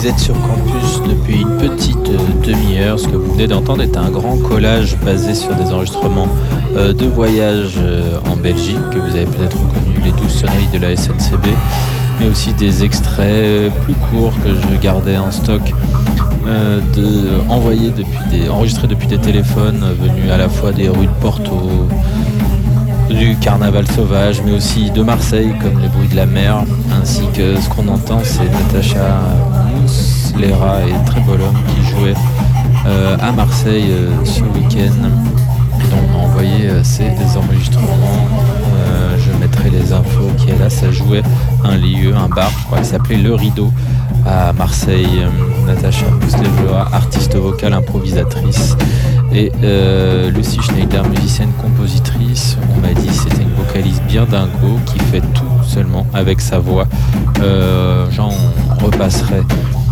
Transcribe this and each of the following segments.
Vous êtes sur campus depuis une petite demi-heure. Ce que vous venez d'entendre est un grand collage basé sur des enregistrements de voyages en Belgique, que vous avez peut-être reconnu, les 12 sonneries de la SNCB, mais aussi des extraits plus courts que je gardais en stock, enregistrés depuis des téléphones venus à la fois des rues de Porto, du carnaval sauvage, mais aussi de Marseille, comme les bruits de la mer, ainsi que ce qu'on entend, c'est Natacha Mouslera et Trebolum qui jouaient à Marseille ce week-end. Donc on m'a envoyé ces enregistrements. Je mettrai les infos qui est là. Ça jouait un lieu, un bar, je crois, qui s'appelait Le Rideau à Marseille. Natacha Mouslera, artiste vocale, improvisatrice, et Lucie Schneider, musicienne, compositrice. On m'a dit que c'était une vocaliste bien dingo qui fait tout seulement avec sa voix. J'en repasserai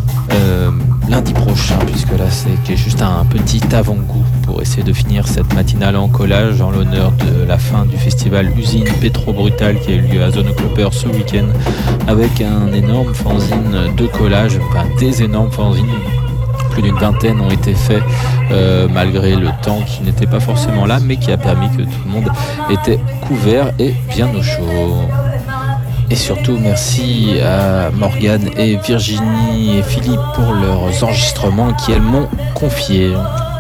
lundi prochain, puisque là c'est juste un petit avant-goût pour essayer de finir cette matinale en collage en l'honneur de la fin du festival Usine Pétro Brutal qui a eu lieu à Zone Clopper ce week-end, avec un énorme fanzine de collage, enfin des énormes fanzines. Plus d'une vingtaine ont été faits malgré le temps qui n'était pas forcément là, mais qui a permis que tout le monde était couvert et bien au chaud. Et surtout, merci à Morgane et Virginie et Philippe pour leurs enregistrements qui, elles, m'ont confié.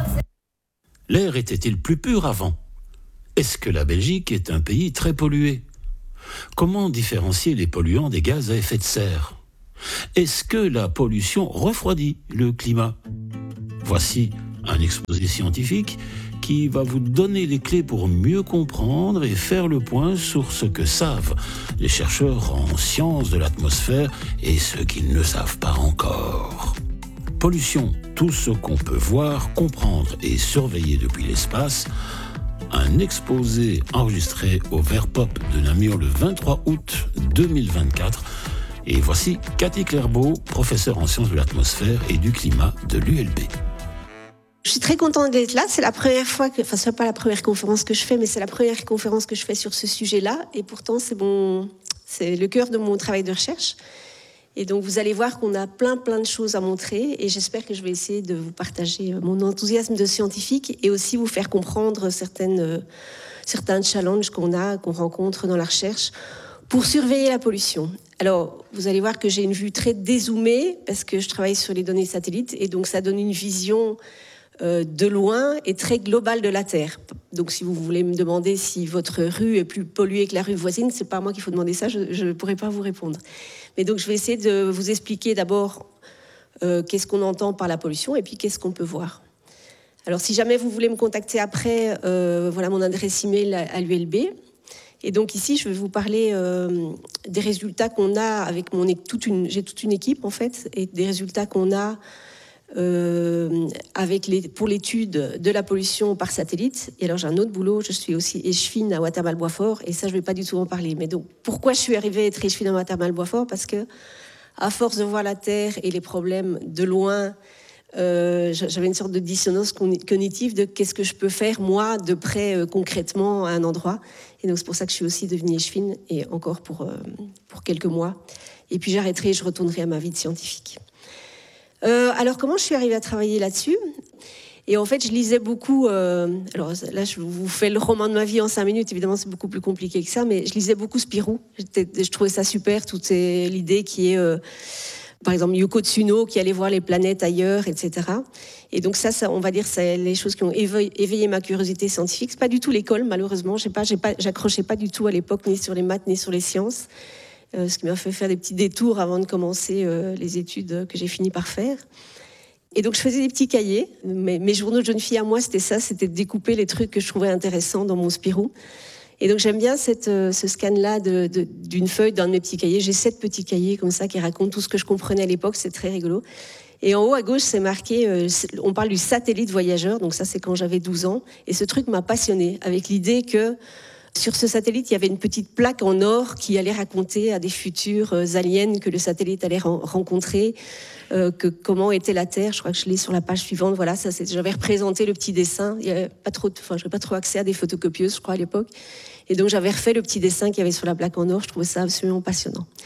L'air était-il plus pur avant ? Est-ce que la Belgique est un pays très pollué ? Comment différencier les polluants des gaz à effet de serre ? Est-ce que la pollution refroidit le climat ? Voici un exposé scientifique qui va vous donner les clés pour mieux comprendre et faire le point sur ce que savent les chercheurs en sciences de l'atmosphère et ce qu'ils ne savent pas encore. Pollution, tout ce qu'on peut voir, comprendre et surveiller depuis l'espace. Un exposé enregistré au Verpop de Namur le 23 août 2024. Et voici Cathy Clairbeau, professeure en sciences de l'atmosphère et du climat de l'ULB. Je suis très contente d'être là. C'est la première fois que, c'est pas la première conférence que je fais, mais c'est la première conférence que je fais sur ce sujet-là. Et pourtant, c'est le cœur de mon travail de recherche. Et donc, vous allez voir qu'on a plein de choses à montrer. Et j'espère que je vais essayer de vous partager mon enthousiasme de scientifique et aussi vous faire comprendre certains challenges qu'on rencontre dans la recherche pour surveiller la pollution. Alors, vous allez voir que j'ai une vue très dézoomée parce que je travaille sur les données satellites et donc ça donne une vision de loin et très globale de la Terre. Donc, si vous voulez me demander si votre rue est plus polluée que la rue voisine, c'est pas à moi qu'il faut demander ça, je ne pourrai pas vous répondre. Mais donc, je vais essayer de vous expliquer d'abord qu'est-ce qu'on entend par la pollution et puis qu'est-ce qu'on peut voir. Alors, si jamais vous voulez me contacter après, voilà mon adresse email à l'ULB. Et donc ici, je vais vous parler des résultats qu'on a avec j'ai toute une équipe en fait, et des résultats qu'on a pour l'étude de la pollution par satellite. Et alors j'ai un autre boulot, je suis aussi échevine à Watermal-Boisfort, et ça je ne vais pas du tout en parler. Mais donc pourquoi je suis arrivée à être échevine à Watermal-Boisfort ? Parce que à force de voir la Terre et les problèmes de loin, j'avais une sorte de dissonance cognitive de qu'est-ce que je peux faire moi de près concrètement à un endroit, et donc c'est pour ça que je suis aussi devenue échevine, et encore pour quelques mois, et puis j'arrêterai et je retournerai à ma vie de scientifique. Alors comment je suis arrivée à travailler là-dessus ? Et en fait je lisais beaucoup, alors là je vous fais le roman de ma vie en 5 minutes, évidemment c'est beaucoup plus compliqué que ça, mais je lisais beaucoup Spirou, je trouvais ça super, toute l'idée qui est par exemple Yoko Tsuno qui allait voir les planètes ailleurs, etc. Et donc ça, on va dire, c'est les choses qui ont éveillé ma curiosité scientifique. C'est pas du tout l'école, malheureusement. J'accrochais pas du tout à l'époque, ni sur les maths, ni sur les sciences. Ce qui m'a fait faire des petits détours avant de commencer les études que j'ai fini par faire. Et donc je faisais des petits cahiers. Mes journaux de jeune fille à moi, c'était de découper les trucs que je trouvais intéressants dans mon Spirou. Et donc j'aime bien ce scan-là d'une feuille dans mes petits cahiers. J'ai 7 petits cahiers comme ça qui racontent tout ce que je comprenais à l'époque, c'est très rigolo. Et en haut à gauche, c'est marqué, on parle du satellite voyageur, donc ça c'est quand j'avais 12 ans. Et ce truc m'a passionnée, avec l'idée que sur ce satellite, il y avait une petite plaque en or qui allait raconter à des futurs aliens que le satellite allait rencontrer, comment était la Terre. Je crois que je l'ai sur la page suivante. Voilà, j'avais représenté le petit dessin. Il y avait je n'avais pas trop accès à des photocopieuses, je crois, à l'époque. Et donc, j'avais refait le petit dessin qu'il y avait sur la plaque en or. Je trouvais ça absolument passionnant.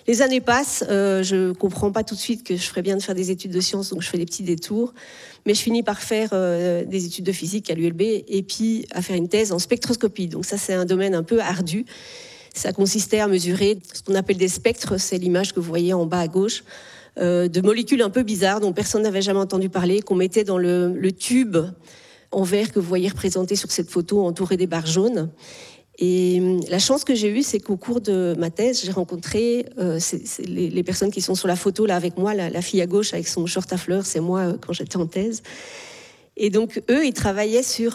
Les années passent, je comprends pas tout de suite que je ferais bien de faire des études de sciences, donc je fais des petits détours. Mais je finis par faire des études de physique à l'ULB et puis à faire une thèse en spectroscopie. Donc ça, c'est un domaine un peu ardu. Ça consistait à mesurer ce qu'on appelle des spectres, c'est l'image que vous voyez en bas à gauche, de molécules un peu bizarres dont personne n'avait jamais entendu parler, qu'on mettait dans le tube en verre que vous voyez représenté sur cette photo, entouré des barres jaunes. Et la chance que j'ai eue, c'est qu'au cours de ma thèse, j'ai rencontré les personnes qui sont sur la photo là avec moi, la fille à gauche avec son short à fleurs, c'est moi quand j'étais en thèse. Et donc eux, ils travaillaient sur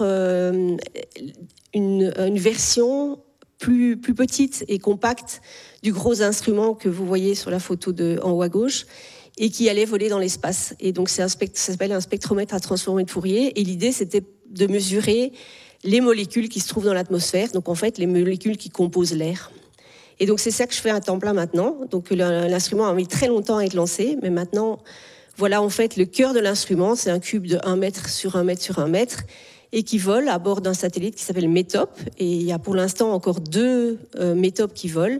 une version plus petite et compacte du gros instrument que vous voyez sur la photo en haut à gauche et qui allait voler dans l'espace. Et donc ça s'appelle un spectromètre à transformer de Fourier. Et l'idée, c'était de mesurer les molécules qui se trouvent dans l'atmosphère, donc en fait les molécules qui composent l'air. Et donc c'est ça que je fais à temps plein maintenant. Donc l'instrument a mis très longtemps à être lancé, mais maintenant, voilà en fait le cœur de l'instrument, c'est un cube de 1 mètre sur 1 mètre sur 1 mètre, et qui vole à bord d'un satellite qui s'appelle METOP. Et il y a pour l'instant encore 2 METOP qui volent.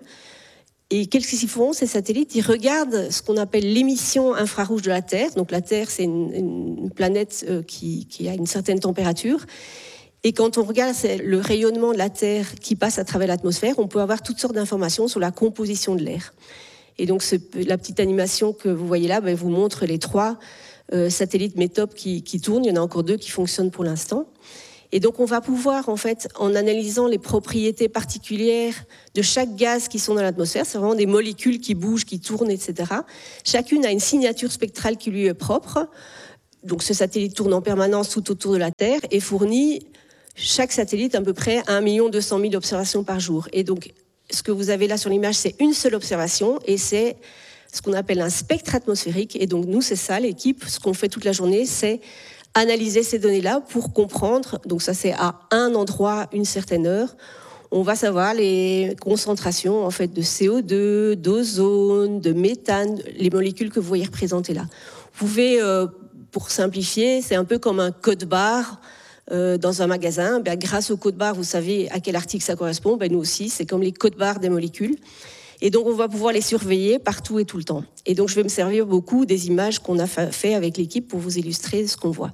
Et qu'est-ce qu'ils font, ces satellites ? Ils regardent ce qu'on appelle l'émission infrarouge de la Terre. Donc la Terre, c'est une planète qui a une certaine température. Et quand on regarde le rayonnement de la Terre qui passe à travers l'atmosphère, on peut avoir toutes sortes d'informations sur la composition de l'air. Et donc la petite animation que vous voyez là vous montre les 3 satellites METOP qui tournent. Il y en a encore 2 qui fonctionnent pour l'instant. Et donc on va pouvoir, en fait, en analysant les propriétés particulières de chaque gaz qui sont dans l'atmosphère, c'est vraiment des molécules qui bougent, qui tournent, etc. Chacune a une signature spectrale qui lui est propre. Donc ce satellite tourne en permanence tout autour de la Terre et fournit chaque satellite à peu près 1 200 000 observations par jour. Et donc, ce que vous avez là sur l'image, c'est une seule observation et c'est ce qu'on appelle un spectre atmosphérique. Et donc, nous, c'est ça, l'équipe. Ce qu'on fait toute la journée, c'est analyser ces données-là pour comprendre. Donc, ça, c'est à un endroit, une certaine heure. On va savoir les concentrations, en fait, de CO2, d'ozone, de méthane, les molécules que vous voyez représentées là. Vous pouvez, pour simplifier, c'est un peu comme un code barre dans un magasin. Grâce au code barre, vous savez à quel article ça correspond. Nous aussi, c'est comme les codes barres des molécules. Et donc, on va pouvoir les surveiller partout et tout le temps. Et donc, je vais me servir beaucoup des images qu'on a fait avec l'équipe pour vous illustrer ce qu'on voit.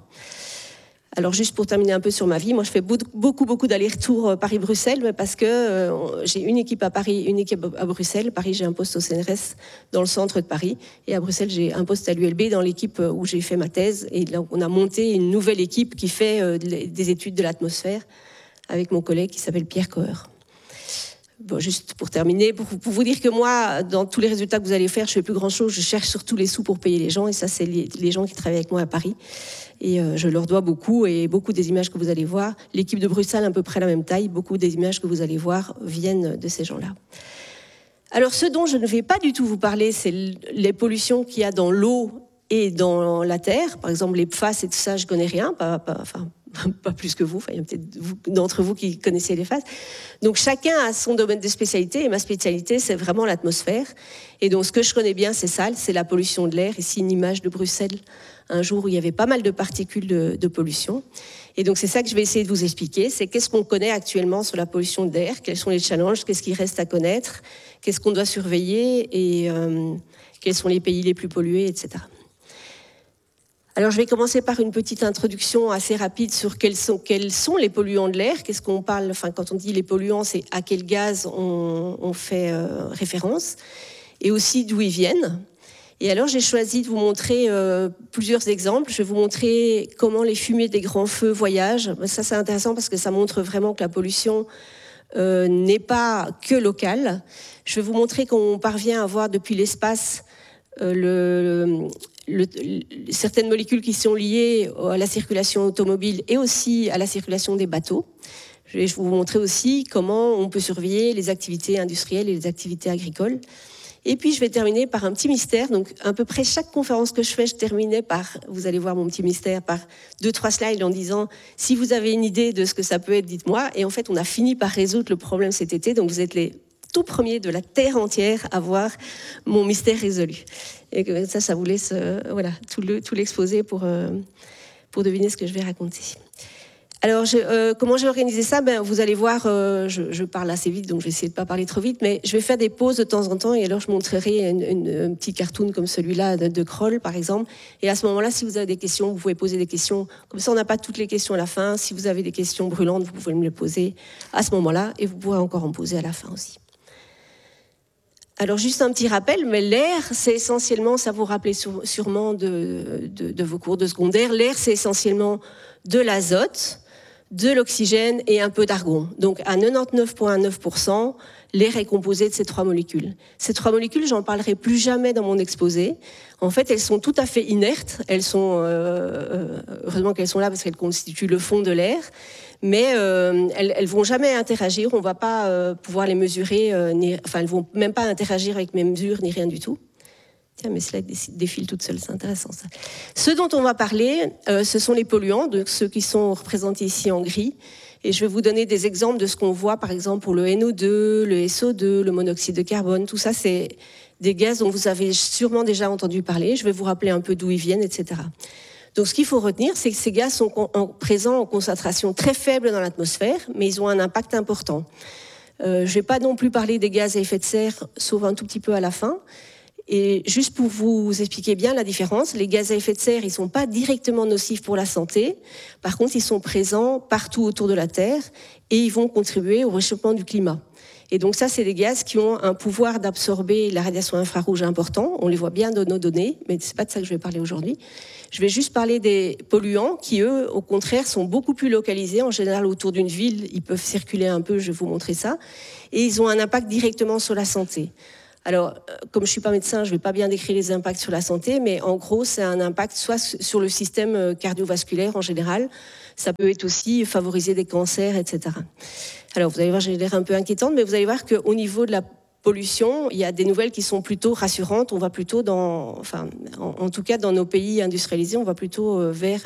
Alors, juste pour terminer un peu sur ma vie, moi, je fais beaucoup d'allers-retours Paris-Bruxelles parce que j'ai une équipe à Paris, une équipe à Bruxelles. Paris, j'ai un poste au CNRS dans le centre de Paris. Et à Bruxelles, j'ai un poste à l'ULB dans l'équipe où j'ai fait ma thèse. Et là, on a monté une nouvelle équipe qui fait des études de l'atmosphère avec mon collègue qui s'appelle Pierre Coeur. Bon, juste pour terminer, pour vous dire que moi, dans tous les résultats que vous allez faire, je fais plus grand-chose. Je cherche surtout les sous pour payer les gens. Et ça, c'est les gens qui travaillent avec moi à Paris. Et je leur dois beaucoup. Et beaucoup des images que vous allez voir, l'équipe de Bruxelles, à peu près la même taille, beaucoup des images que vous allez voir viennent de ces gens-là. Alors, ce dont je ne vais pas du tout vous parler, c'est les pollutions qu'il y a dans l'eau et dans la terre. Par exemple, les PFAS et tout ça, je connais rien. Pas plus que vous, enfin, il y a peut-être d'entre vous qui connaissez les phases. Donc chacun a son domaine de spécialité, et ma spécialité, c'est vraiment l'atmosphère. Et donc ce que je connais bien, c'est ça, c'est la pollution de l'air. Ici, une image de Bruxelles, un jour où il y avait pas mal de particules de pollution. Et donc c'est ça que je vais essayer de vous expliquer, c'est qu'est-ce qu'on connaît actuellement sur la pollution de l'air, quels sont les challenges, qu'est-ce qui reste à connaître, qu'est-ce qu'on doit surveiller et quels sont les pays les plus pollués, etc. Alors, je vais commencer par une petite introduction assez rapide sur quels sont les polluants de l'air. Qu'est-ce qu'on parle, enfin, quand on dit les polluants, c'est à quel gaz on fait référence et aussi d'où ils viennent. Et alors, j'ai choisi de vous montrer plusieurs exemples. Je vais vous montrer comment les fumées des grands feux voyagent. Ça, c'est intéressant parce que ça montre vraiment que la pollution n'est pas que locale. Je vais vous montrer qu'on parvient à voir depuis l'espace certaines molécules qui sont liées à la circulation automobile et aussi à la circulation des bateaux. Je vais vous montrer aussi comment on peut surveiller les activités industrielles et les activités agricoles. Et puis, je vais terminer par un petit mystère. Donc, à peu près chaque conférence que je fais, je terminais par, vous allez voir mon petit mystère, par 2-3 slides en disant « Si vous avez une idée de ce que ça peut être, dites-moi ». Et en fait, on a fini par résoudre le problème cet été. Donc, vous êtes les tout premiers de la Terre entière à voir mon mystère résolu. Et ça vous laisse tout l'exposer pour deviner ce que je vais raconter. Alors, comment j'ai organisé ça? Vous allez voir, je parle assez vite, donc je vais essayer de ne pas parler trop vite, mais je vais faire des pauses de temps en temps, et alors je montrerai un petit cartoon comme celui-là de Kroll, par exemple. Et à ce moment-là, si vous avez des questions, vous pouvez poser des questions. Comme ça, on n'a pas toutes les questions à la fin. Si vous avez des questions brûlantes, vous pouvez me les poser à ce moment-là, et vous pourrez encore en poser à la fin aussi. Alors, juste un petit rappel, mais l'air, c'est essentiellement, ça vous rappelez sûrement de vos cours de secondaire, l'air, c'est essentiellement de l'azote, de l'oxygène et un peu d'argon. Donc à 99,9%, l'air est composé de ces 3 molécules. Ces 3 molécules, j'en parlerai plus jamais dans mon exposé. En fait, elles sont tout à fait inertes. Elles sont, heureusement qu'elles sont là parce qu'elles constituent le fond de l'air. Mais elles vont jamais interagir. On va pas pouvoir les mesurer. Elles vont même pas interagir avec mes mesures ni rien du tout. Tiens, mes slides défilent toutes seules, c'est intéressant ça. Ce dont on va parler, ce sont les polluants, donc ceux qui sont représentés ici en gris. Et je vais vous donner des exemples de ce qu'on voit, par exemple, pour le NO2, le SO2, le monoxyde de carbone. Tout ça, c'est des gaz dont vous avez sûrement déjà entendu parler. Je vais vous rappeler un peu d'où ils viennent, etc. Donc, ce qu'il faut retenir, c'est que ces gaz sont présents en concentration très faible dans l'atmosphère, mais ils ont un impact important. Je ne vais pas non plus parler des gaz à effet de serre, sauf un tout petit peu à la fin. Et juste pour vous expliquer bien la différence, les gaz à effet de serre, ils ne sont pas directement nocifs pour la santé. Par contre, ils sont présents partout autour de la Terre et ils vont contribuer au réchauffement du climat. Et donc ça, c'est des gaz qui ont un pouvoir d'absorber la radiation infrarouge important. On les voit bien dans nos données, mais ce n'est pas de ça que je vais parler aujourd'hui. Je vais juste parler des polluants qui, eux, au contraire, sont beaucoup plus localisés. En général, autour d'une ville, ils peuvent circuler un peu, je vais vous montrer ça. Et ils ont un impact directement sur la santé. Alors, comme je ne suis pas médecin, je ne vais pas bien décrire les impacts sur la santé, mais en gros, c'est un impact soit sur le système cardiovasculaire en général, ça peut être aussi favoriser des cancers, etc. Alors, vous allez voir, j'ai l'air un peu inquiétante, mais vous allez voir qu'au niveau de la pollution, il y a des nouvelles qui sont plutôt rassurantes. On va plutôt en tout cas dans nos pays industrialisés, on va plutôt vers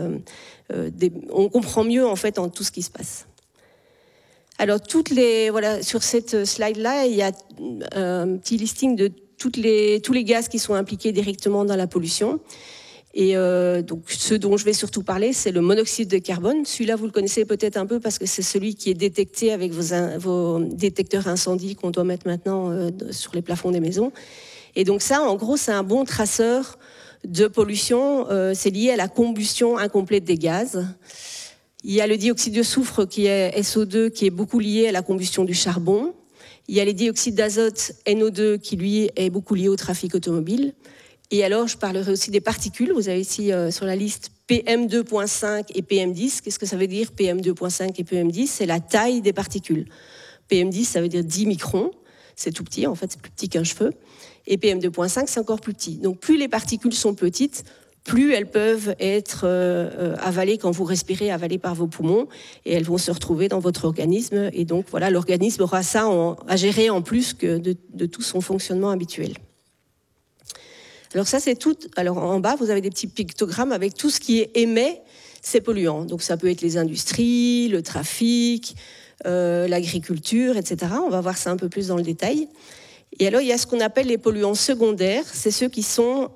on comprend mieux en fait en tout ce qui se passe. Alors, sur cette slide-là, il y a un petit listing de tous les gaz qui sont impliqués directement dans la pollution. Et donc, ce dont je vais surtout parler, c'est le monoxyde de carbone. Celui-là, vous le connaissez peut-être un peu parce que c'est celui qui est détecté avec vos détecteurs incendie qu'on doit mettre maintenant sur les plafonds des maisons. Et donc ça, en gros, c'est un bon traceur de pollution. C'est lié à la combustion incomplète des gaz. Il y a le dioxyde de soufre qui est SO2 qui est beaucoup lié à la combustion du charbon. Il y a les dioxydes d'azote NO2 qui lui est beaucoup lié au trafic automobile. Et alors je parlerai aussi des particules. Vous avez ici sur la liste PM2.5 et PM10. Qu'est-ce que ça veut dire PM2.5 et PM10? C'est la taille des particules. PM10 ça veut dire 10 microns. C'est tout petit, en fait c'est plus petit qu'un cheveu. Et PM2.5 c'est encore plus petit. Donc plus les particules sont petites, plus elles peuvent être avalées quand vous respirez, avalées par vos poumons, et elles vont se retrouver dans votre organisme. Et donc, voilà, l'organisme aura ça à gérer en plus que de tout son fonctionnement habituel. Alors ça, c'est tout. Alors en bas, vous avez des petits pictogrammes avec tout ce qui émet ces polluants. Donc ça peut être les industries, le trafic, l'agriculture, etc. On va voir ça un peu plus dans le détail. Et alors, il y a ce qu'on appelle les polluants secondaires. C'est ceux qui sont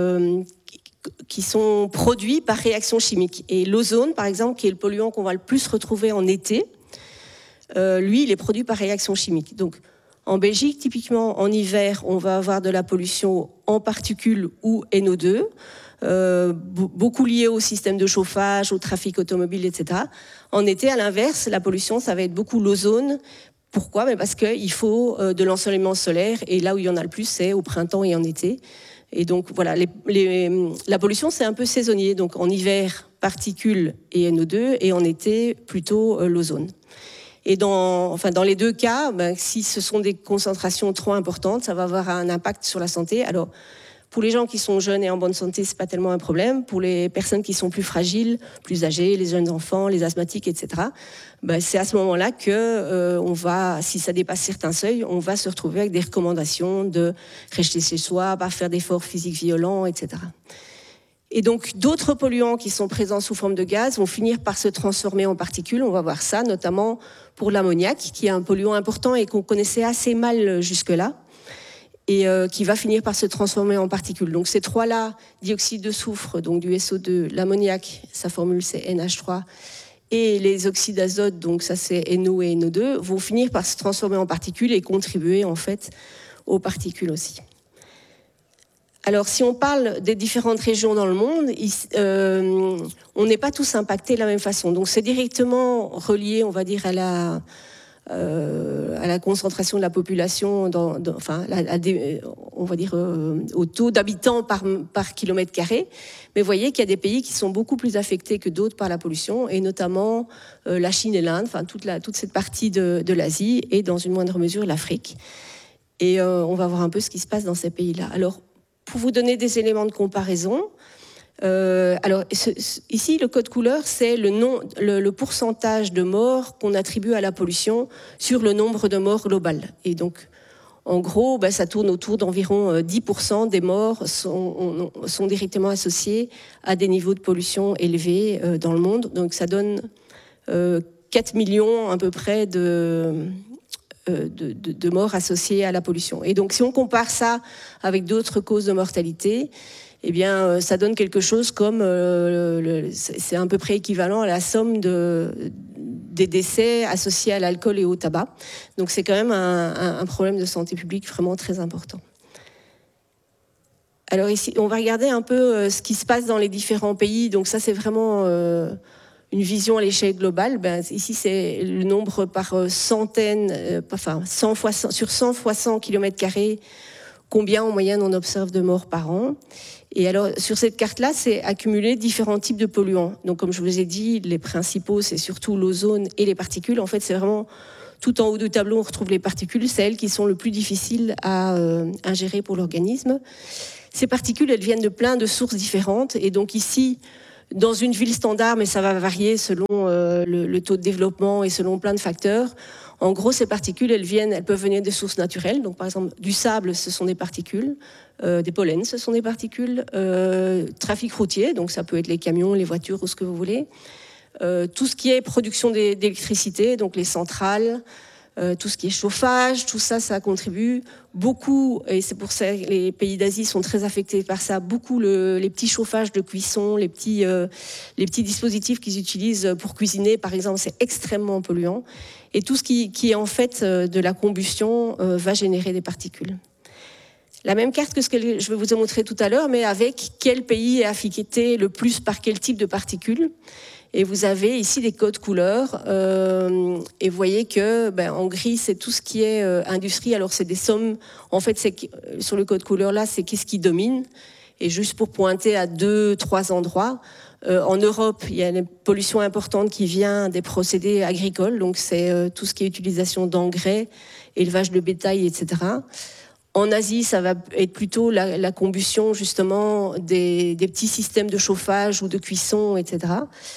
produits par réaction chimique. Et l'ozone, par exemple, qui est le polluant qu'on va le plus retrouver en été, lui, il est produit par réaction chimique. Donc, en Belgique, typiquement, en hiver, on va avoir de la pollution en particules ou NO2, beaucoup liée au système de chauffage, au trafic automobile, etc. En été, à l'inverse, la pollution, ça va être beaucoup l'ozone. Pourquoi ? Parce qu'il faut de l'ensoleillement solaire, et là où il y en a le plus, c'est au printemps et en été. Et donc voilà, la pollution c'est un peu saisonnier, donc en hiver particules et NO2 et en été plutôt l'ozone. Et dans les deux cas, si ce sont des concentrations trop importantes, ça va avoir un impact sur la santé. Alors pour les gens qui sont jeunes et en bonne santé, c'est pas tellement un problème. Pour les personnes qui sont plus fragiles, plus âgées, les jeunes enfants, les asthmatiques, etc., c'est à ce moment-là que si ça dépasse certains seuils, on va se retrouver avec des recommandations de rester chez soi, pas faire d'efforts physiques violents, etc. Et donc, d'autres polluants qui sont présents sous forme de gaz vont finir par se transformer en particules. On va voir ça, notamment pour l'ammoniac, qui est un polluant important et qu'on connaissait assez mal jusque-là, et qui va finir par se transformer en particules. Donc ces trois-là, dioxyde de soufre, donc du SO2, l'ammoniac, sa formule c'est NH3, et les oxydes d'azote, donc ça c'est NO et NO2, vont finir par se transformer en particules et contribuer en fait aux particules aussi. Alors si on parle des différentes régions dans le monde, on n'est pas tous impactés de la même façon. Donc c'est directement relié, on va dire, à la concentration de la population, on va dire au taux d'habitants par kilomètre carré. Mais vous voyez qu'il y a des pays qui sont beaucoup plus affectés que d'autres par la pollution, et notamment la Chine et l'Inde, enfin toute cette partie de l'Asie, et dans une moindre mesure l'Afrique. Et on va voir un peu ce qui se passe dans ces pays-là. Alors, pour vous donner des éléments de comparaison, ici, le code couleur, c'est le pourcentage de morts qu'on attribue à la pollution sur le nombre de morts global. Et donc, en gros, ça tourne autour d'environ 10% des morts sont directement associés à des niveaux de pollution élevés dans le monde. Donc, ça donne 4 millions à peu près de morts associées à la pollution. Et donc, si on compare ça avec d'autres causes de mortalité, eh bien, ça donne quelque chose comme, c'est à peu près équivalent à la somme des décès associés à l'alcool et au tabac. Donc, c'est quand même un problème de santé publique vraiment très important. Alors ici, on va regarder un peu ce qui se passe dans les différents pays. Donc ça, c'est vraiment une vision à l'échelle globale. Ici, c'est le nombre par centaines, 100 fois, sur 100 fois 100 km², combien en moyenne on observe de morts par an. Et alors, sur cette carte-là, c'est accumulé différents types de polluants. Donc, comme je vous ai dit, les principaux, c'est surtout l'ozone et les particules. En fait, c'est vraiment tout en haut du tableau, on retrouve les particules, c'est elles qui sont le plus difficiles à ingérer pour l'organisme. Ces particules, elles viennent de plein de sources différentes. Et donc ici, dans une ville standard, mais ça va varier selon le taux de développement et selon plein de facteurs. En gros, ces particules, elles peuvent venir des sources naturelles. Donc, par exemple, du sable, ce sont des particules. Des pollens, ce sont des particules. Trafic routier, donc ça peut être les camions, les voitures ou ce que vous voulez. Tout ce qui est production d'électricité, donc les centrales, tout ce qui est chauffage, tout ça, ça contribue beaucoup, et c'est pour ça que les pays d'Asie sont très affectés par ça, beaucoup les petits chauffages de cuisson, les petits dispositifs qu'ils utilisent pour cuisiner, par exemple, c'est extrêmement polluant. Et tout ce qui est en fait de la combustion va générer des particules. La même carte que ce que je vais vous montrer tout à l'heure, mais avec quel pays est affecté le plus par quel type de particules. Et vous avez ici des codes couleurs, et vous voyez que en gris, c'est tout ce qui est industrie. Alors, c'est des sommes, en fait, sur le code couleur là, c'est qu'est-ce qui domine. Et juste pour pointer à 2-3 endroits, en Europe, il y a une pollution importante qui vient des procédés agricoles, donc c'est tout ce qui est utilisation d'engrais, élevage de bétail, etc. En Asie, ça va être plutôt la combustion, justement, des petits systèmes de chauffage ou de cuisson, etc.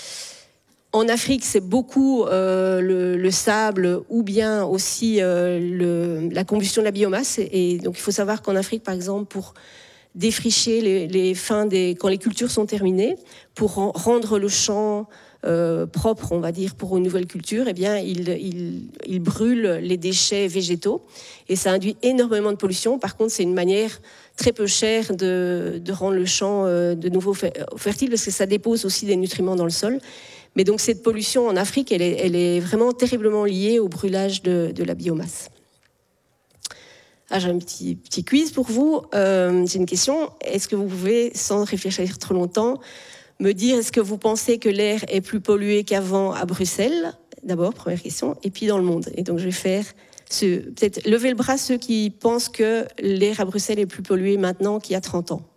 En Afrique, c'est beaucoup le sable ou bien aussi la combustion de la biomasse. Et donc, il faut savoir qu'en Afrique, par exemple, pour défricher quand les cultures sont terminées, pour rendre le champ propre, on va dire, pour une nouvelle culture, eh bien, ils brûlent les déchets végétaux. Et ça induit énormément de pollution. Par contre, c'est une manière très peu chère de rendre le champ de nouveau fertile, parce que ça dépose aussi des nutriments dans le sol. Mais donc cette pollution en Afrique, elle est vraiment terriblement liée au brûlage de la biomasse. J'ai un petit quiz pour vous. J'ai une question. Est-ce que vous pouvez, sans réfléchir trop longtemps, me dire, est-ce que vous pensez que l'air est plus pollué qu'avant à Bruxelles? D'abord, première question. Et puis dans le monde. Et donc je vais faire peut-être lever le bras ceux qui pensent que l'air à Bruxelles est plus pollué maintenant qu'il y a 30 ans.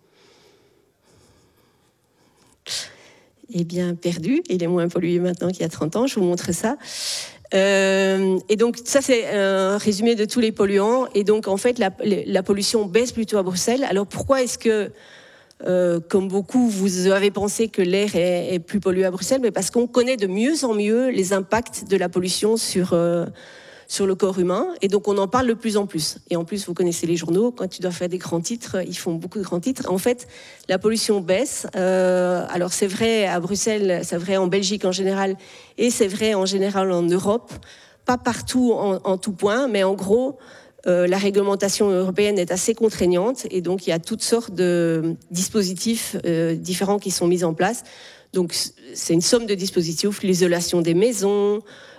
Eh bien, perdu. Il est moins pollué maintenant qu'il y a 30 ans. Je vous montre ça. Et donc, ça, c'est un résumé de tous les polluants. Et donc, en fait, la pollution baisse plutôt à Bruxelles. Alors, pourquoi est-ce que, comme beaucoup, vous avez pensé que l'air est plus pollué à Bruxelles? Mais parce qu'on connaît de mieux en mieux les impacts de la pollution sur le corps humain, et donc on en parle de plus en plus. Et en plus, vous connaissez les journaux, quand tu dois faire des grands titres, ils font beaucoup de grands titres. En fait, la pollution baisse. Alors c'est vrai à Bruxelles, c'est vrai en Belgique en général, et c'est vrai en général en Europe, pas partout en tout point, mais en gros, La réglementation européenne est assez contraignante et donc il y a toutes sortes de dispositifs différents qui sont mis en place. Donc c'est une somme de dispositifs, l'isolation des maisons,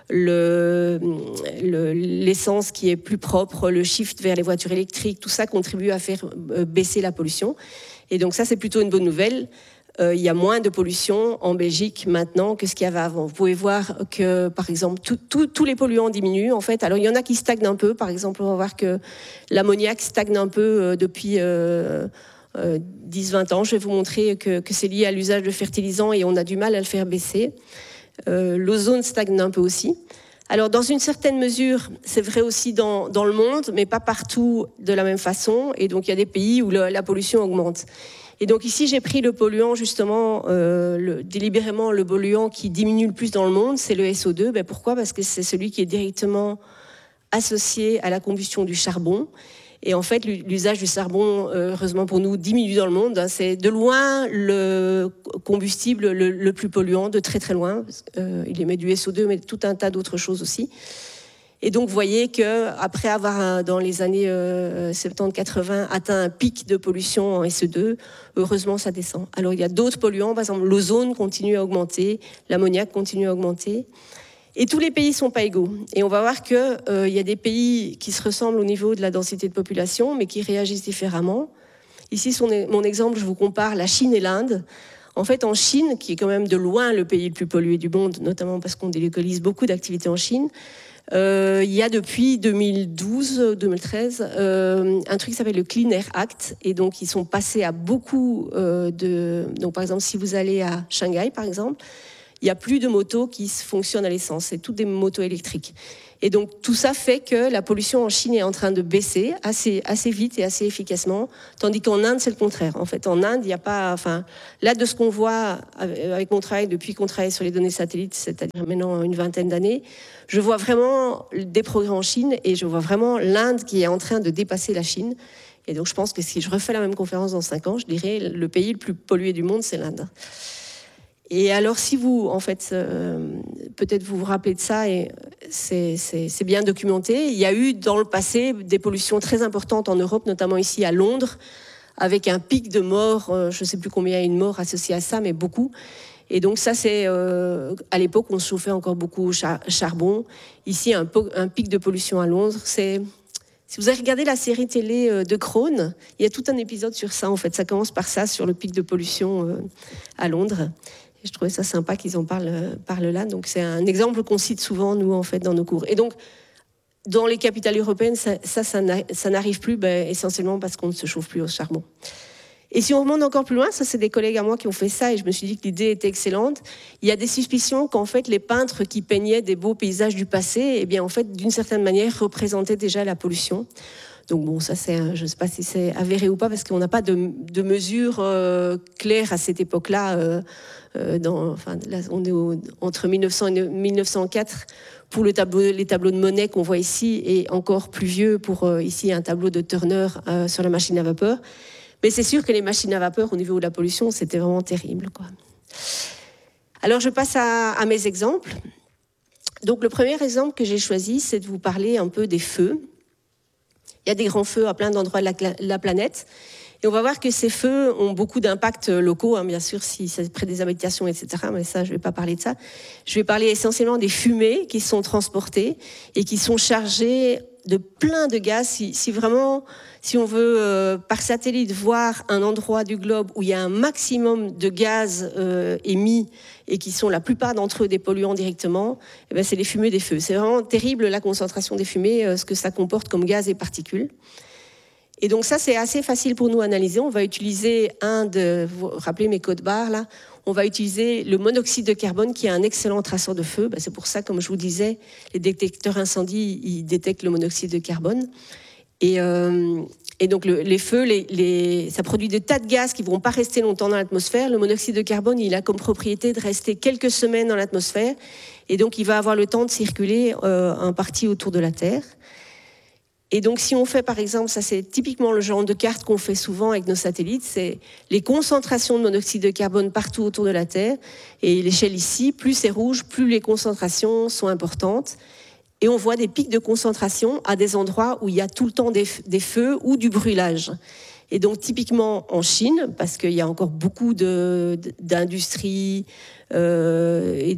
l'essence qui est plus propre, le shift vers les voitures électriques, tout ça contribue à faire baisser la pollution. Et donc ça, c'est plutôt une bonne nouvelle. Il y a moins de pollution en Belgique maintenant que ce qu'il y avait avant. Vous pouvez voir que, par exemple, tous les polluants diminuent, en fait. Alors, il y en a qui stagnent un peu. Par exemple, on va voir que l'ammoniac stagne un peu depuis 10-20 ans. Je vais vous montrer que c'est lié à l'usage de fertilisants et on a du mal à le faire baisser. L'ozone stagne un peu aussi. Alors, dans une certaine mesure, c'est vrai aussi dans le monde, mais pas partout de la même façon. Et donc, il y a des pays où la pollution augmente. Et donc ici, j'ai pris le polluant, justement, délibérément le polluant qui diminue le plus dans le monde, c'est le SO2. Ben pourquoi ? Parce que c'est celui qui est directement associé à la combustion du charbon. Et en fait, l'usage du charbon, heureusement pour nous, diminue dans le monde. C'est de loin le combustible le plus polluant, de très très loin. Il émet du SO2, mais tout un tas d'autres choses aussi. Et donc, vous voyez qu'après avoir, dans les années 70-80, atteint un pic de pollution en SE2, heureusement, ça descend. Alors, il y a d'autres polluants, par exemple, l'ozone continue à augmenter, l'ammoniac continue à augmenter. Et tous les pays ne sont pas égaux. Et on va voir qu'il y a des pays qui se ressemblent au niveau de la densité de population, mais qui réagissent différemment. Ici, mon exemple, je vous compare la Chine et l'Inde. En fait, en Chine, qui est quand même de loin le pays le plus pollué du monde, notamment parce qu'on délocalise beaucoup d'activités en Chine, il y a depuis 2012-2013 un truc qui s'appelle le Clean Air Act, et donc ils sont passés à beaucoup donc par exemple si vous allez à Shanghai par exemple, il n'y a plus de motos qui fonctionnent à l'essence, c'est toutes des motos électriques. Et donc tout ça fait que la pollution en Chine est en train de baisser assez vite et assez efficacement, tandis qu'en Inde c'est le contraire. En fait en Inde il n'y a pas, là de ce qu'on voit avec mon travail depuis qu'on travaille sur les données satellites, c'est-à-dire maintenant une vingtaine d'années, je vois vraiment des progrès en Chine et je vois vraiment l'Inde qui est en train de dépasser la Chine. Et donc je pense que si je refais la même conférence dans 5 ans, je dirais le pays le plus pollué du monde c'est l'Inde. Et alors, si vous, en fait, peut-être vous vous rappelez de ça, et c'est bien documenté, il y a eu dans le passé des pollutions très importantes en Europe, notamment ici à Londres, avec un pic de morts, je ne sais plus combien il y a une mort associée à ça, mais beaucoup. Et donc ça, c'est à l'époque, on se chauffait encore beaucoup au charbon. Ici, un pic de pollution à Londres, c'est... Si vous avez regardé la série télé de Crohn, il y a tout un épisode sur ça, en fait. Ça commence par ça, sur le pic de pollution à Londres. Je trouvais ça sympa qu'ils en parlent là. Donc c'est un exemple qu'on cite souvent, nous, en fait, dans nos cours. Et donc, dans les capitales européennes, ça n'arrive plus, essentiellement parce qu'on ne se chauffe plus au charbon. Et si on remonte encore plus loin, ça c'est des collègues à moi qui ont fait ça, et je me suis dit que l'idée était excellente. Il y a des suspicions qu'en fait, les peintres qui peignaient des beaux paysages du passé, eh bien, en fait, d'une certaine manière, représentaient déjà la pollution. Donc bon, ça je ne sais pas si c'est avéré ou pas, parce qu'on n'a pas de mesures claires à cette époque-là. Là, on est entre 1900 et 1904 pour les tableaux de Monet qu'on voit ici, et encore plus vieux pour ici un tableau de Turner sur la machine à vapeur. Mais c'est sûr que les machines à vapeur au niveau de la pollution, c'était vraiment terrible, quoi. Alors je passe à mes exemples. Donc le premier exemple que j'ai choisi, c'est de vous parler un peu des feux. Il y a des grands feux à plein d'endroits de la planète. Et on va voir que ces feux ont beaucoup d'impacts locaux, bien sûr, si c'est près des habitations, etc. Mais ça, je ne vais pas parler de ça. Je vais parler essentiellement des fumées qui sont transportées et qui sont chargées de plein de gaz. Si on veut, par satellite, voir un endroit du globe où il y a un maximum de gaz émis et qui sont la plupart d'entre eux des polluants directement, c'est les fumées des feux. C'est vraiment terrible la concentration des fumées, ce que ça comporte comme gaz et particules. Et donc ça, c'est assez facile pour nous à analyser. On va utiliser vous vous rappelez mes codes barres là, on va utiliser le monoxyde de carbone qui est un excellent traceur de feu. C'est pour ça, comme je vous disais, les détecteurs incendie, ils détectent le monoxyde de carbone. Et donc les feux, ça produit des tas de gaz qui ne vont pas rester longtemps dans l'atmosphère. Le monoxyde de carbone, il a comme propriété de rester quelques semaines dans l'atmosphère. Et donc il va avoir le temps de circuler en partie autour de la Terre. Et donc, si on fait, par exemple, ça c'est typiquement le genre de carte qu'on fait souvent avec nos satellites, c'est les concentrations de monoxyde de carbone partout autour de la Terre. Et l'échelle ici, plus c'est rouge, plus les concentrations sont importantes. et on voit des pics de concentration à des endroits où il y a tout le temps des feux ou du brûlage. Et donc typiquement en Chine, parce qu'il y a encore beaucoup d'industries et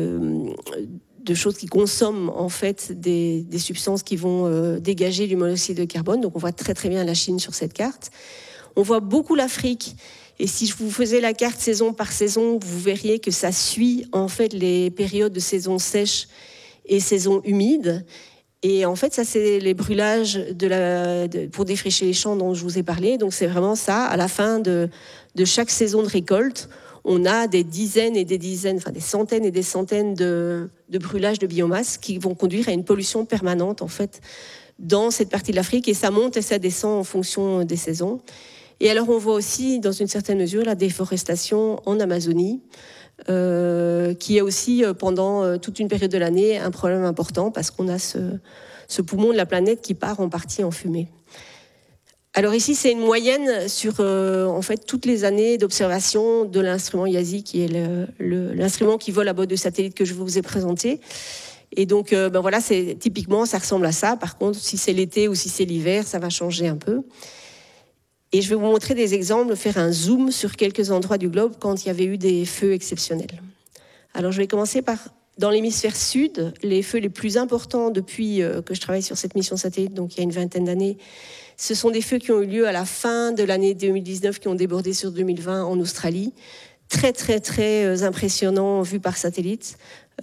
de choses qui consomment en fait des substances qui vont dégager du monoxyde de carbone. Donc on voit très très bien la Chine sur cette carte. On voit beaucoup l'Afrique. Et si je vous faisais la carte saison par saison, vous verriez que ça suit en fait les périodes de saison sèche et saison humide. Et en fait, ça, c'est les brûlages pour défricher les champs dont je vous ai parlé. Donc, c'est vraiment ça. À la fin de chaque saison de récolte, on a des dizaines et des dizaines, enfin des centaines et des centaines de brûlages de biomasse qui vont conduire à une pollution permanente, en fait, dans cette partie de l'Afrique. Et ça monte et ça descend en fonction des saisons. Et alors, on voit aussi, dans une certaine mesure, la déforestation en Amazonie, qui est aussi, pendant toute une période de l'année, un problème important parce qu'on a ce poumon de la planète qui part en partie en fumée. Alors ici, c'est une moyenne sur en fait, toutes les années d'observation de l'instrument IASI, qui est l'instrument qui vole à bord de satellite que je vous ai présenté. Et donc, voilà, typiquement, ça ressemble à ça. Par contre, si c'est l'été ou si c'est l'hiver, ça va changer un peu. Et je vais vous montrer des exemples, faire un zoom sur quelques endroits du globe quand il y avait eu des feux exceptionnels. Alors je vais commencer par, dans l'hémisphère sud, les feux les plus importants depuis que je travaille sur cette mission satellite, donc il y a une vingtaine d'années. Ce sont des feux qui ont eu lieu à la fin de l'année 2019, qui ont débordé sur 2020 en Australie. Très, très, très impressionnant vu par satellite.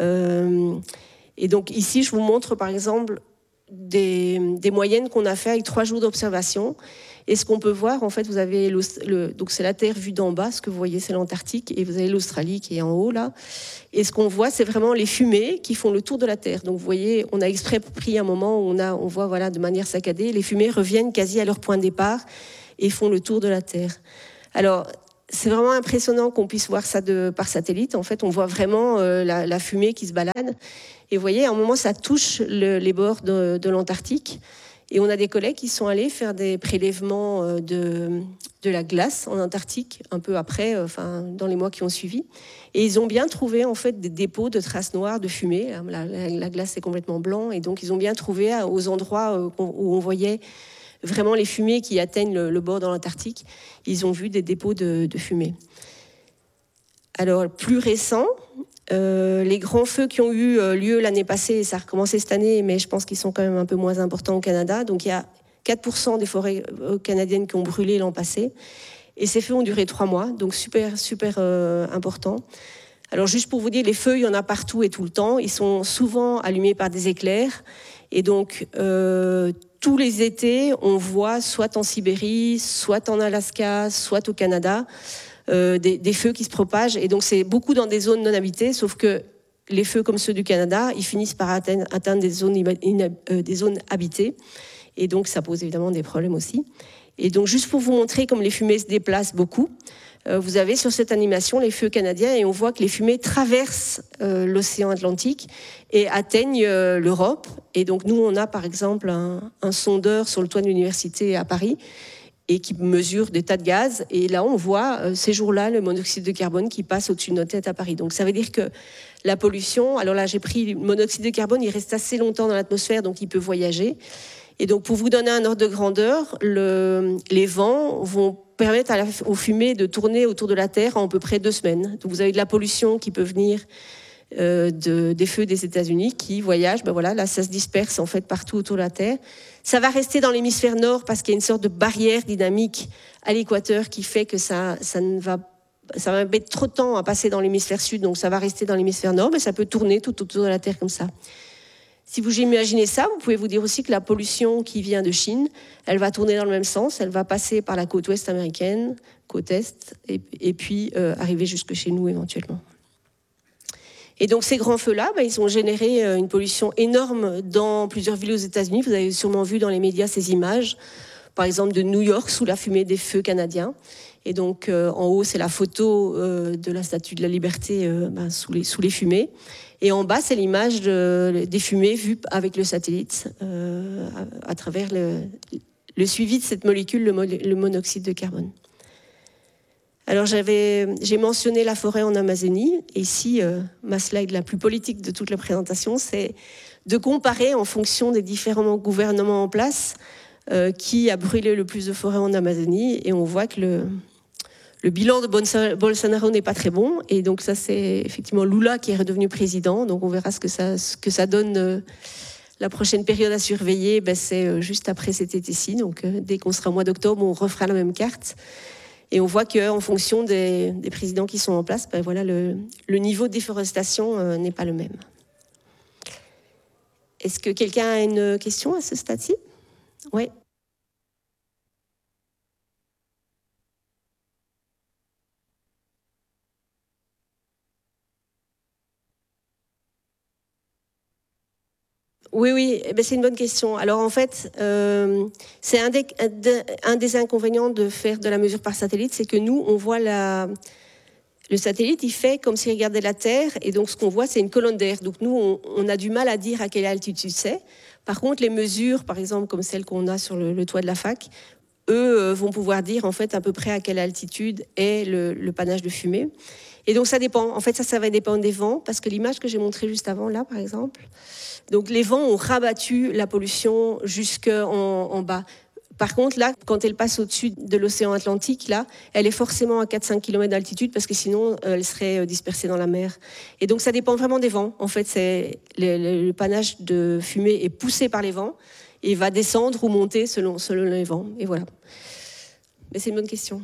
Et donc ici, je vous montre par exemple des moyennes qu'on a fait avec 3 jours d'observation. Et ce qu'on peut voir, en fait, vous avez donc c'est la Terre vue d'en bas, ce que vous voyez, c'est l'Antarctique, et vous avez l'Australie qui est en haut, là. Et ce qu'on voit, c'est vraiment les fumées qui font le tour de la Terre. Donc, vous voyez, on a exprès pris un moment où on voit, voilà, de manière saccadée, les fumées reviennent quasi à leur point de départ et font le tour de la Terre. Alors, c'est vraiment impressionnant qu'on puisse voir ça par satellite. En fait, on voit vraiment la fumée qui se balade. Et vous voyez, à un moment, ça touche les bords de l'Antarctique. Et on a des collègues qui sont allés faire des prélèvements de la glace en Antarctique, un peu après, dans les mois qui ont suivi. Et ils ont bien trouvé en fait des dépôts de traces noires de fumée. La glace est complètement blanc, et donc ils ont bien trouvé aux endroits où on voyait vraiment les fumées qui atteignent le bord de l'Antarctique, ils ont vu des dépôts de fumée. Alors, plus récent, les grands feux qui ont eu lieu l'année passée, et ça a recommencé cette année, mais je pense qu'ils sont quand même un peu moins importants au Canada. Donc il y a 4% des forêts canadiennes qui ont brûlé l'an passé. Et ces feux ont duré 3 mois, donc super, super important. Alors juste pour vous dire, les feux, il y en a partout et tout le temps. Ils sont souvent allumés par des éclairs. Et donc tous les étés, on voit soit en Sibérie, soit en Alaska, soit au Canada, des feux qui se propagent. Et donc c'est beaucoup dans des zones non habitées, sauf que les feux comme ceux du Canada, ils finissent par atteindre des zones habitées. Et donc ça pose évidemment des problèmes aussi. Et donc juste pour vous montrer comme les fumées se déplacent beaucoup, vous avez sur cette animation les feux canadiens, et on voit que les fumées traversent l'océan Atlantique et atteignent l'Europe. Et donc nous, on a par exemple un sondeur sur le toit de l'université à Paris, et qui mesure des tas de gaz. Et là, on voit ces jours-là le monoxyde de carbone qui passe au-dessus de notre tête à Paris. Donc ça veut dire que la pollution, alors là, j'ai pris le monoxyde de carbone, il reste assez longtemps dans l'atmosphère, donc il peut voyager. Et donc pour vous donner un ordre de grandeur, les vents vont permettre aux fumées de tourner autour de la Terre en à peu près 2 semaines. Donc vous avez de la pollution qui peut venir des feux des États-Unis qui voyagent, voilà, là ça se disperse en fait partout autour de la Terre. Ça va rester dans l'hémisphère nord parce qu'il y a une sorte de barrière dynamique à l'équateur qui fait que ça va mettre trop de temps à passer dans l'hémisphère sud, donc ça va rester dans l'hémisphère nord, mais ça peut tourner tout autour de la Terre comme ça. Si vous imaginez ça, vous pouvez vous dire aussi que la pollution qui vient de Chine, elle va tourner dans le même sens, elle va passer par la côte ouest américaine, côte est, et puis arriver jusque chez nous éventuellement. Et donc ces grands feux-là, ils ont généré une pollution énorme dans plusieurs villes aux États-Unis. Vous avez sûrement vu dans les médias ces images, par exemple de New York sous la fumée des feux canadiens. Et donc en haut, c'est la photo de la Statue de la Liberté sous les fumées. Et en bas, c'est l'image des fumées vues avec le satellite à travers le suivi de cette molécule, le monoxyde de carbone. Alors j'ai mentionné la forêt en Amazonie, et ici, ma slide la plus politique de toute la présentation, c'est de comparer en fonction des différents gouvernements en place qui a brûlé le plus de forêt en Amazonie, et on voit que le bilan de Bolsonaro n'est pas très bon, et donc ça c'est effectivement Lula qui est redevenu président, donc on verra ce que ça donne la prochaine période à surveiller, c'est juste après cet été-ci, donc dès qu'on sera au mois d'octobre, on refera la même carte. Et on voit qu'en fonction des présidents qui sont en place, voilà, le niveau de déforestation n'est pas le même. Est-ce que quelqu'un a une question à ce stade-ci ? Oui. Oui, c'est une bonne question. Alors en fait, c'est un des inconvénients de faire de la mesure par satellite, c'est que nous, on voit le satellite, il fait comme s'il regardait la Terre, et donc ce qu'on voit, c'est une colonne d'air. Donc nous, on a du mal à dire à quelle altitude c'est. Par contre, les mesures, par exemple, comme celles qu'on a sur le toit de la fac, eux vont pouvoir dire en fait à peu près à quelle altitude est le panache de fumée. Et donc ça dépend. En fait, ça va dépendre des vents, parce que l'image que j'ai montrée juste avant, là, par exemple, donc les vents ont rabattu la pollution jusqu'en bas. Par contre, là, quand elle passe au-dessus de l'océan Atlantique, là, elle est forcément à 4-5 km d'altitude, parce que sinon, elle serait dispersée dans la mer. Et donc, ça dépend vraiment des vents. En fait, le panache de fumée est poussé par les vents et va descendre ou monter selon les vents. Et voilà. Mais c'est une bonne question.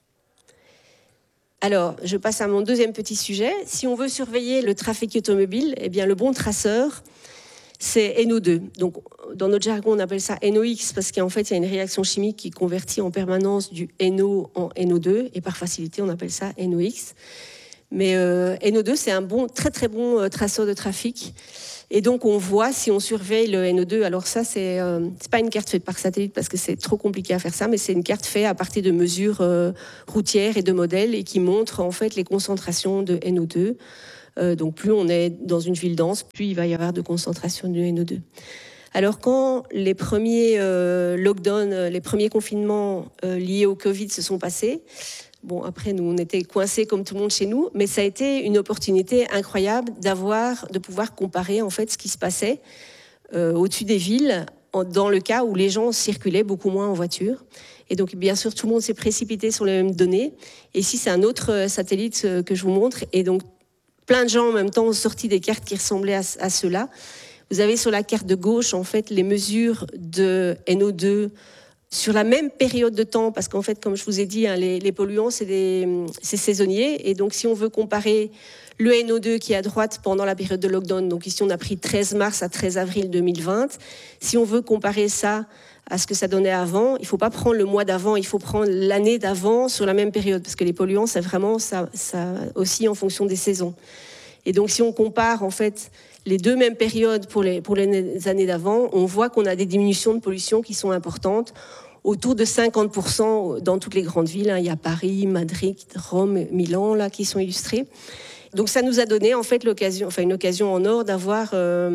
Alors, je passe à mon deuxième petit sujet. Si on veut surveiller le trafic automobile, eh bien, le bon traceur, c'est NO2. Donc, dans notre jargon, on appelle ça NOx parce qu'en fait, il y a une réaction chimique qui convertit en permanence du NO en NO2, et par facilité, on appelle ça NOx. Mais NO2, c'est un très très bon traceur de trafic. Et donc, on voit si on surveille le NO2. Alors ça, c'est pas une carte faite par satellite parce que c'est trop compliqué à faire ça, mais c'est une carte faite à partir de mesures routières et de modèles, et qui montre en fait les concentrations de NO2. Donc plus on est dans une ville dense, plus il va y avoir de concentration de NO2. Alors quand les premiers lockdowns, les premiers confinements liés au Covid se sont passés, bon après nous on était coincés comme tout le monde chez nous, mais ça a été une opportunité incroyable de pouvoir comparer en fait ce qui se passait au-dessus des villes dans le cas où les gens circulaient beaucoup moins en voiture. Et donc, bien sûr, tout le monde s'est précipité sur les mêmes données. Et ici, c'est un autre satellite que je vous montre. Et donc, plein de gens en même temps ont sorti des cartes qui ressemblaient à ceux-là. Vous avez sur la carte de gauche, en fait, les mesures de NO2 sur la même période de temps, parce qu'en fait, comme je vous ai dit, hein, les polluants, c'est saisonnier. Et donc, si on veut comparer le NO2 qui est à droite pendant la période de lockdown, donc ici, on a pris 13 mars à 13 avril 2020. Si on veut comparer ça à ce que ça donnait avant, il ne faut pas prendre le mois d'avant, il faut prendre l'année d'avant sur la même période, parce que les polluants, c'est vraiment ça aussi en fonction des saisons. Et donc, si on compare en fait les deux mêmes périodes pour les années d'avant, on voit qu'on a des diminutions de pollution qui sont importantes, autour de 50% dans toutes les grandes villes. Il y a Paris, Madrid, Rome, Milan là qui sont illustrés. Donc, ça nous a donné en fait une occasion en or d'avoir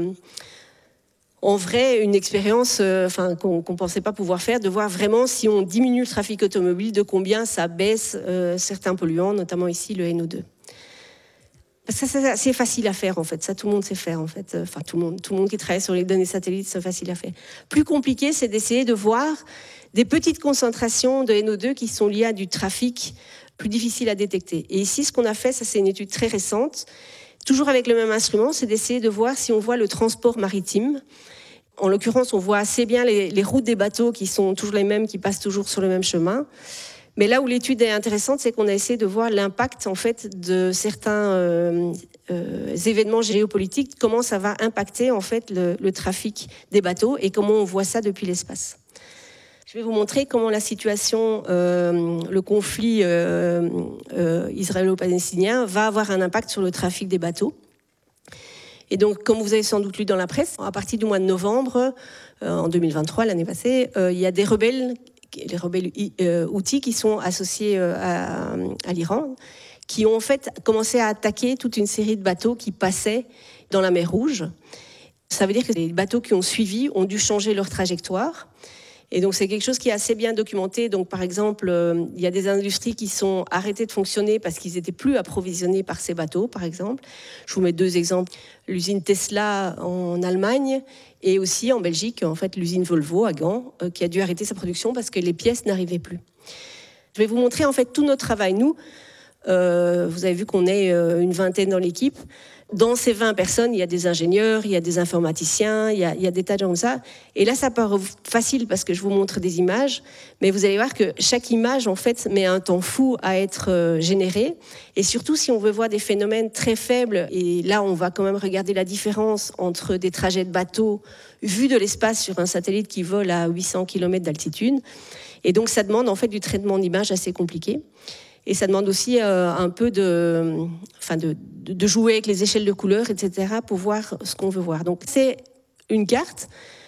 en vrai une expérience qu'on ne pensait pas pouvoir faire, de voir vraiment si on diminue le trafic automobile, de combien ça baisse certains polluants, notamment ici le NO2. Ça, c'est facile à faire en fait, ça tout le monde sait faire en fait. Enfin tout le monde qui travaille sur les données satellites, c'est facile à faire. Plus compliqué, c'est d'essayer de voir des petites concentrations de NO2 qui sont liées à du trafic plus difficile à détecter. Et ici, ce qu'on a fait, ça c'est une étude très récente, toujours avec le même instrument, c'est d'essayer de voir si on voit le transport maritime. En l'occurrence, on voit assez bien les routes des bateaux qui sont toujours les mêmes, qui passent toujours sur le même chemin. Mais là où l'étude est intéressante, c'est qu'on a essayé de voir l'impact en fait de certains événements géopolitiques, comment ça va impacter en fait le trafic des bateaux et comment on voit ça depuis l'espace. Je vais vous montrer comment la situation, le conflit israélo-palestinien va avoir un impact sur le trafic des bateaux. Et donc, comme vous avez sans doute lu dans la presse, à partir du mois de novembre, en 2023, l'année passée, il y a des rebelles, les rebelles Houthis qui sont associés à l'Iran, qui ont en fait commencé à attaquer toute une série de bateaux qui passaient dans la mer Rouge. Ça veut dire que les bateaux qui ont suivi ont dû changer leur trajectoire. Et donc c'est quelque chose qui est assez bien documenté. Donc par exemple, il y a des industries qui sont arrêtées de fonctionner parce qu'ils n'étaient plus approvisionnés par ces bateaux, par exemple. Je vous mets 2 exemples. L'usine Tesla en Allemagne et aussi en Belgique, en fait, l'usine Volvo à Gand, qui a dû arrêter sa production parce que les pièces n'arrivaient plus. Je vais vous montrer en fait tout notre travail. Nous, vous avez vu qu'on est une vingtaine dans l'équipe. Dans ces 20 personnes, il y a des ingénieurs, il y a des informaticiens, il y a des tas de gens comme ça. Et là, ça paraît facile parce que je vous montre des images, mais vous allez voir que chaque image, en fait, met un temps fou à être générée. Et surtout, si on veut voir des phénomènes très faibles, et là, on va quand même regarder la différence entre des trajets de bateau vus de l'espace sur un satellite qui vole à 800 km d'altitude. Et donc, ça demande en fait du traitement d'images assez compliqué. Et ça demande aussi un peu de jouer avec les échelles de couleurs, etc., pour voir ce qu'on veut voir. Donc, c'est une carte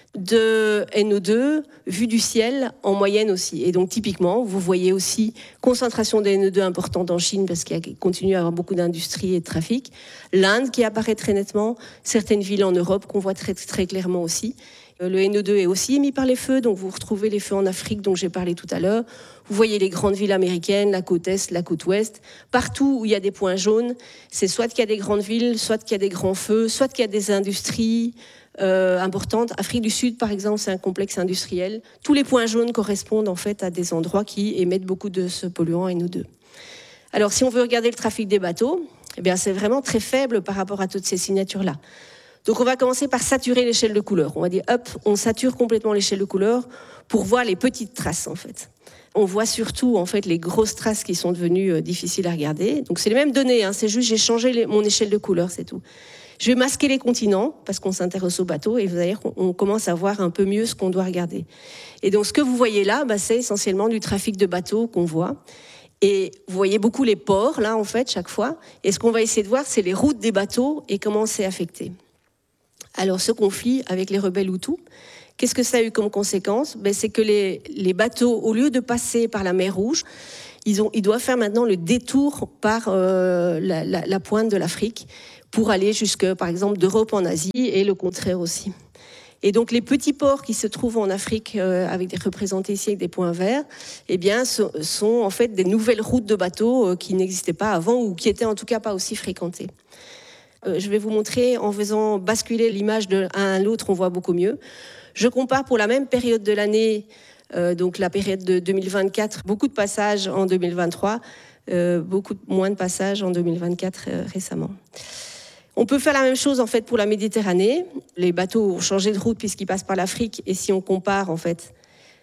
de NO2 vue du ciel en moyenne aussi. Et donc, typiquement, vous voyez aussi concentration de NO2 importante en Chine parce qu'il continue à y avoir beaucoup d'industrie et de trafic. L'Inde qui apparaît très nettement, certaines villes en Europe qu'on voit très, très clairement aussi. Le NO2 est aussi émis par les feux, donc vous retrouvez les feux en Afrique dont j'ai parlé tout à l'heure. Vous voyez les grandes villes américaines, la côte Est, la côte Ouest. Partout où il y a des points jaunes, c'est soit qu'il y a des grandes villes, soit qu'il y a des grands feux, soit qu'il y a des industries importantes. Afrique du Sud, par exemple, c'est un complexe industriel. Tous les points jaunes correspondent en fait à des endroits qui émettent beaucoup de ce polluant NO2. Alors, si on veut regarder le trafic des bateaux, eh bien, c'est vraiment très faible par rapport à toutes ces signatures-là. Donc on va commencer par saturer l'échelle de couleurs. On va dire, hop, on sature complètement l'échelle de couleurs pour voir les petites traces, en fait. On voit surtout, en fait, les grosses traces qui sont devenues difficiles à regarder. Donc c'est les mêmes données, hein, c'est juste j'ai changé mon échelle de couleurs, c'est tout. Je vais masquer les continents, parce qu'on s'intéresse aux bateaux, et vous allez voir qu'on commence à voir un peu mieux ce qu'on doit regarder. Et donc ce que vous voyez là, c'est essentiellement du trafic de bateaux qu'on voit. Et vous voyez beaucoup les ports, là, en fait, chaque fois. Et ce qu'on va essayer de voir, c'est les routes des bateaux et comment c'est affecté. Alors, ce conflit avec les rebelles Hutus, qu'est-ce que ça a eu comme conséquence ? C'est que les bateaux, au lieu de passer par la mer Rouge, ils doivent faire maintenant le détour par la pointe de l'Afrique pour aller jusque, par exemple, d'Europe en Asie et le contraire aussi. Et donc, les petits ports qui se trouvent en Afrique, avec des représentés ici avec des points verts, eh bien, sont en fait des nouvelles routes de bateaux qui n'existaient pas avant ou qui étaient en tout cas pas aussi fréquentées. Je vais vous montrer, en faisant basculer l'image de l'un à l'autre, on voit beaucoup mieux. Je compare pour la même période de l'année, donc la période de 2024, beaucoup de passages en 2023, beaucoup moins de passages en 2024 récemment. On peut faire la même chose en fait pour la Méditerranée. Les bateaux ont changé de route puisqu'ils passent par l'Afrique, et si on compare en fait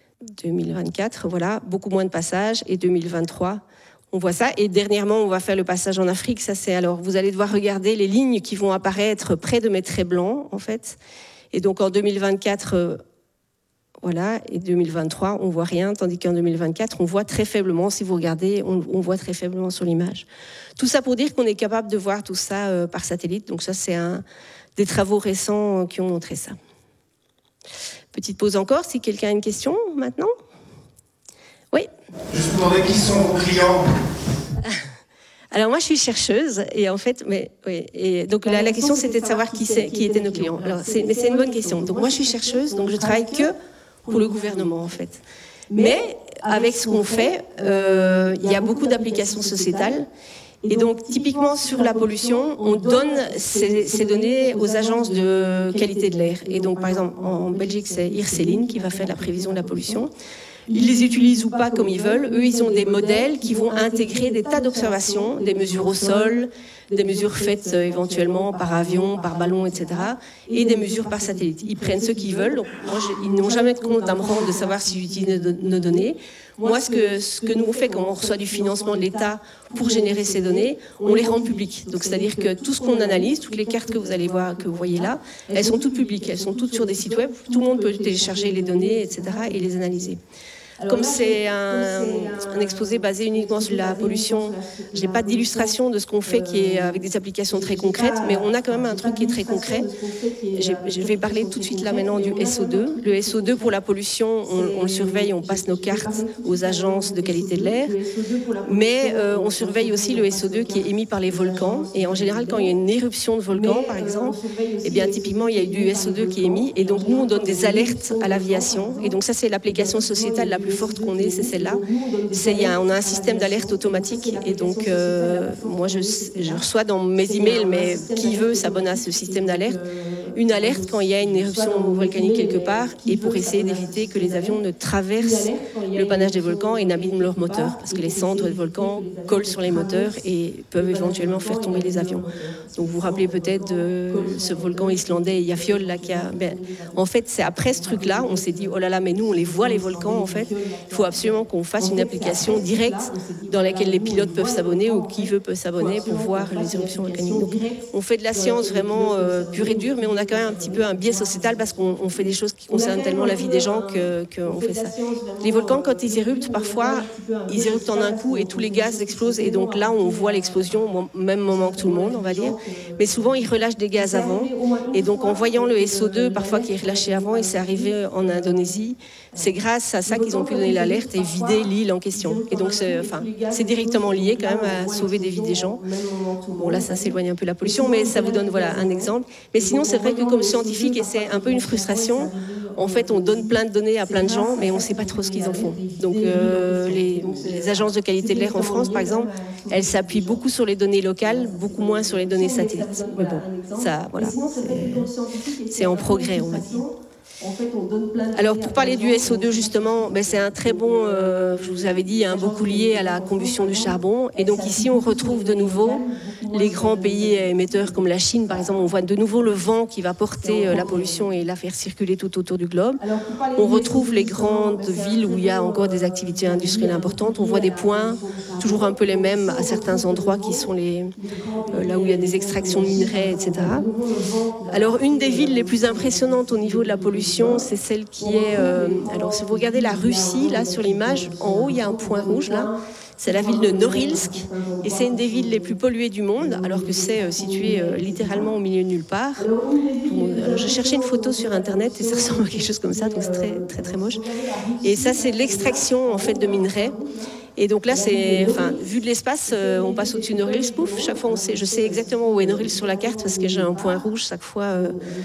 2024, voilà, beaucoup moins de passages, et 2023. On voit ça, et dernièrement, on va faire le passage en Afrique. Ça, c'est alors, vous allez devoir regarder les lignes qui vont apparaître près de mes traits blancs, en fait. Et donc, en 2024, voilà, et 2023, on voit rien, tandis qu'en 2024, on voit très faiblement. Si vous regardez, on voit très faiblement sur l'image. Tout ça pour dire qu'on est capable de voir tout ça par satellite. Donc ça, c'est des travaux récents qui ont montré ça. Petite pause encore, si quelqu'un a une question maintenant. Oui. Je me demandais qui sont vos clients. Alors moi je suis chercheuse et en fait, et donc la question c'était de savoir qui étaient nos clients. Alors mais c'est une bonne question. Donc moi je suis chercheuse, donc je travaille que pour le gouvernement en fait. Mais avec ce qu'on fait, il y a beaucoup d'applications sociétales. Et donc, typiquement, sur la pollution, on donne ces données aux agences de qualité de l'air. Et donc, par exemple, en Belgique, c'est Irseline qui va faire la prévision de la pollution. Ils les utilisent ou pas comme ils veulent. Eux, ils ont des modèles qui vont intégrer des tas d'observations, des mesures au sol, des mesures faites éventuellement par avion, par ballon, etc. et des mesures par satellite. Ils prennent ce qu'ils veulent. Donc, ils n'ont jamais de compte à me rendre de savoir si j'utilise nos données. Moi, ce que nous on fait quand on reçoit du financement de l'État pour générer ces données, on les rend publiques. Donc, c'est-à-dire que tout ce qu'on analyse, toutes les cartes que vous allez voir, que vous voyez là, elles sont toutes publiques. Elles sont toutes sur des sites web. Tout le monde peut télécharger les données, etc. et les analyser. comme c'est un exposé basé uniquement sur la pollution, je n'ai pas d'illustration de ce qu'on fait qui est avec des applications très concrètes, mais on a quand même un truc qui est très concret. Je vais parler tout de suite là maintenant du SO2. Le SO2 pour la pollution, on le surveille, on passe nos cartes aux agences de qualité de l'air, mais on surveille aussi le SO2 qui est émis par les volcans. Et en général, quand il y a une éruption de volcan, par exemple, eh bien typiquement il y a du SO2 qui est émis, et donc nous on donne des alertes à l'aviation. Et donc ça c'est l'application sociétale la plus forte qu'on ait, c'est celle-là. On a un système d'alerte automatique, et donc moi je reçois dans mes emails, mais qui veut s'abonne à ce système d'alerte, une alerte quand il y a une éruption volcanique quelque part, et pour essayer d'éviter que les avions ne traversent le panache des volcans et n'abîment leurs moteurs, parce que les cendres de volcans collent sur les moteurs et peuvent éventuellement faire tomber les avions. Donc vous vous rappelez peut-être de ce volcan islandais Yafjol là, en fait c'est après ce truc-là, on s'est dit oh là là, mais nous on les voit les volcans, en fait il faut absolument qu'on fasse une application directe dans laquelle les pilotes peuvent s'abonner, ou qui veut peut s'abonner pour voir les éruptions volcaniques. Donc on fait de la science vraiment pure et dure, mais on a quand même un petit peu un biais sociétal parce qu'on fait des choses qui concernent tellement la vie des gens qu'on fait ça. Les volcans, quand ils éruptent, parfois ils éruptent en un coup et tous les gaz explosent, et donc là on voit l'explosion au même moment que tout le monde, on va dire, mais souvent ils relâchent des gaz avant, et donc en voyant le SO2 parfois qui est relâché avant, et c'est arrivé en Indonésie, c'est grâce à ça qu'ils ont pu donner l'alerte et vider l'île en question. Et donc c'est directement lié quand même à sauver des vies des gens. Bon là ça s'éloigne un peu de la pollution, mais ça vous donne voilà un exemple. Mais sinon c'est vrai que comme scientifique, et c'est un peu une frustration, en fait on donne plein de données à plein de gens, mais on ne sait pas trop ce qu'ils en font. Donc les agences de qualité de l'air en France par exemple, elles s'appuient beaucoup sur les données locales, beaucoup moins sur les données satellites. Mais bon, ça voilà, c'est en progrès on va dire. Alors pour parler du SO2 justement, c'est un très bon, je vous avais dit, beaucoup lié à la combustion du charbon. Et donc ici on retrouve de nouveau les grands pays émetteurs comme la Chine par exemple. On voit de nouveau le vent qui va porter la pollution et la faire circuler tout autour du globe. On retrouve les grandes villes où il y a encore des activités industrielles importantes. On voit des points, toujours un peu les mêmes à certains endroits qui sont là où il y a des extractions de minerais, etc. Alors une des villes les plus impressionnantes au niveau de la pollution, c'est celle qui est... alors si vous regardez la Russie, là sur l'image, en haut il y a un point rouge là. C'est la ville de Norilsk, et c'est une des villes les plus polluées du monde, alors que c'est situé littéralement au milieu de nulle part. Alors, je cherchais une photo sur internet et ça ressemble à quelque chose comme ça, donc c'est très très très moche. Et ça c'est l'extraction en fait de minerais. Et donc là, vu de l'espace, on passe au-dessus de Norilsk, pouf, chaque fois je sais exactement où est Norilsk sur la carte parce que j'ai un point rouge chaque fois